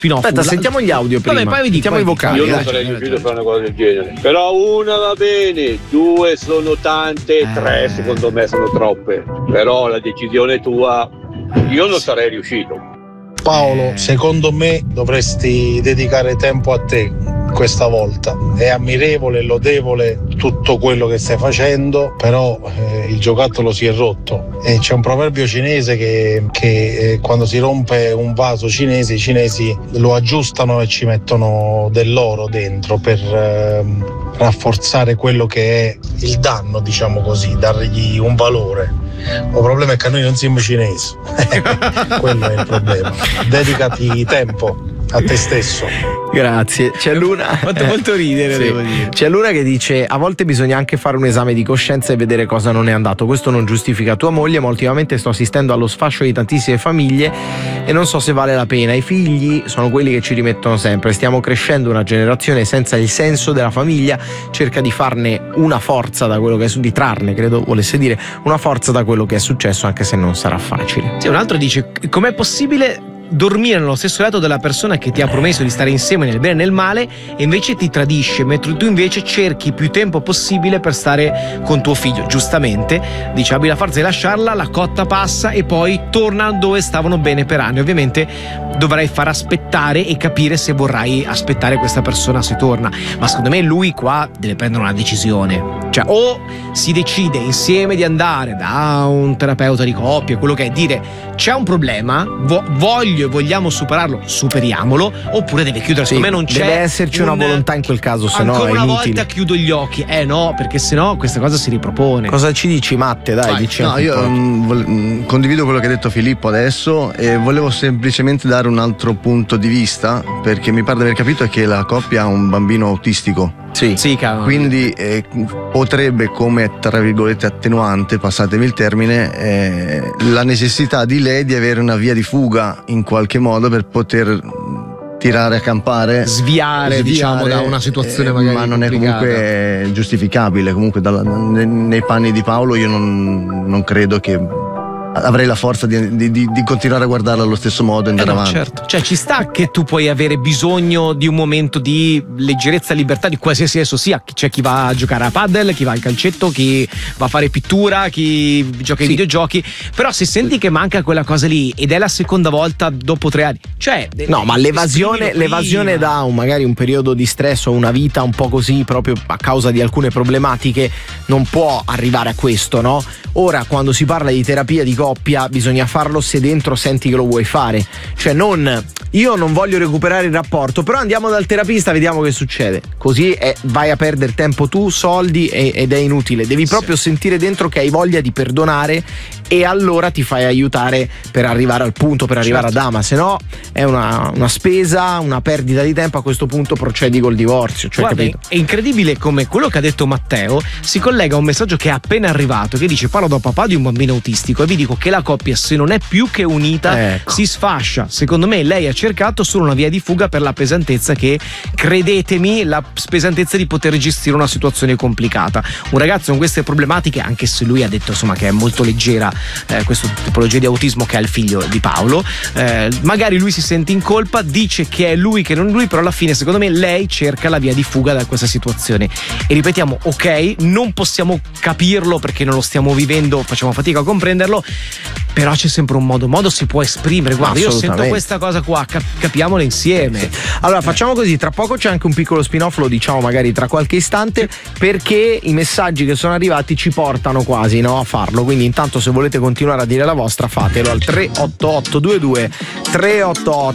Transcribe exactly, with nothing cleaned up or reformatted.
Spinoffo. Aspetta, sentiamo gli audio prima. Vabbè, poi vi sentiamo i vocali. Io non eh. sarei riuscito a fare una cosa del genere. Però una va bene, due sono tante, tre secondo me sono troppe. Però la decisione tua, io non sarei riuscito. Paolo, secondo me dovresti dedicare tempo a te questa volta. È ammirevole e lodevole tutto quello che stai facendo, però eh, il giocattolo si è rotto. E c'è un proverbio cinese che, che eh, quando si rompe un vaso cinese, i cinesi lo aggiustano e ci mettono dell'oro dentro per eh, rafforzare quello che è il danno, diciamo così, dargli un valore. Il problema è che noi non siamo cinesi. Quello è il problema. Dedicati tempo a te stesso. Grazie. C'è Luna. Fatto molto ridere, Sì. devo dire. C'è Luna che dice: a volte bisogna anche fare un esame di coscienza e vedere cosa non è andato. Questo non giustifica tua moglie, ma ultimamente sto assistendo allo sfascio di tantissime famiglie e non so se vale la pena. I figli sono quelli che ci rimettono sempre. Stiamo crescendo una generazione senza il senso della famiglia. Cerca di farne una forza da quello che è su di trarne, credo volesse dire, una forza da quello che è successo, anche se non sarà facile. Sì, un altro dice: com'è possibile dormire nello stesso letto della persona che ti ha promesso di stare insieme nel bene e nel male e invece ti tradisce, mentre tu invece cerchi più tempo possibile per stare con tuo figlio? Giustamente dice: abbi la forza di lasciarla, la cotta passa e poi torna dove stavano bene per anni. Ovviamente dovrai far aspettare e capire se vorrai aspettare questa persona se torna, ma secondo me lui qua deve prendere una decisione. Cioè, o si decide insieme di andare da un terapeuta di coppia, quello che è, dire c'è un problema, vo- voglio e vogliamo superarlo, superiamolo, oppure deve chiudere. Secondo me non c'è, deve esserci un, una volontà in quel caso, se no è ancora una inutile. volta chiudo gli occhi, eh no, perché se no questa cosa si ripropone. Cosa ci dici, Matte? Dai, Vai. dici No, anche io tu. mm, vol- mm, condivido quello che ha detto Filippo adesso e volevo semplicemente dare un altro punto di vista, perché mi pare di aver capito che la coppia ha un bambino autistico. Sì. Sì, cavolo. Quindi eh, potrebbe, come tra virgolette attenuante, passatemi il termine, eh, la necessità di lei di avere una via di fuga in qualche modo per poter tirare a campare, Sviare, diciamo, da una situazione magari ma non è complicata. comunque giustificabile. Comunque dalla- ne- nei panni di Paolo io non, non credo che avrei la forza di, di- di- di continuare a guardarla allo stesso modo e Eh andare no, avanti. certo. Cioè, ci sta che tu puoi avere bisogno di un momento di leggerezza e libertà di qualsiasi esso sia. C'è chi va a giocare a padel, chi va al calcetto, chi va a fare pittura, chi gioca ai Sì. videogiochi. Però se senti che manca quella cosa lì ed è la seconda volta dopo tre anni, cioè No, ma l'evasione, esprimilo l'evasione prima. da un, magari un periodo di stress o una vita un po' così proprio a causa di alcune problematiche non può arrivare a questo, no? Ora, quando si parla di terapia di coppia, bisogna farlo se dentro senti che lo vuoi fare. Cioè, non io non voglio recuperare il rapporto, però andiamo dal terapista, vediamo che succede. Così è, vai a perdere tempo tu, soldi e, ed è inutile. Devi proprio sentire dentro che hai voglia di perdonare e allora ti fai aiutare per arrivare al punto, per arrivare Certo. a dama. Se no è una, una spesa, una perdita di tempo. A questo punto procedi col divorzio. Cioè, Guarda, capito? è incredibile come quello che ha detto Matteo si collega a un messaggio che è appena arrivato, che dice: parlo da papà di un bambino autistico e vi dico che la coppia, se non è più che unita, Ecco. si sfascia. Secondo me lei ha cercato solo una via di fuga per la pesantezza che, credetemi, la pesantezza di poter gestire una situazione complicata. Un ragazzo con queste problematiche, anche se lui ha detto insomma che è molto leggera eh, questa tipologia di autismo che ha il figlio di Paolo, eh, magari lui si sente in colpa, dice che è lui che non lui, però alla fine secondo me lei cerca la via di fuga da questa situazione. E ripetiamo, ok, non possiamo capirlo perché non lo stiamo vivendo, facciamo fatica a comprenderlo, però c'è sempre un modo, modo si può esprimere. Guarda, io sento Assolutamente. questa cosa qua, cap- capiamola insieme. Allora facciamo così, tra poco c'è anche un piccolo spin-off, lo diciamo magari tra qualche istante, perché i messaggi che sono arrivati ci portano quasi, no, a farlo. Quindi intanto se volete continuare a dire la vostra, fatelo al tre otto otto due due tre otto otto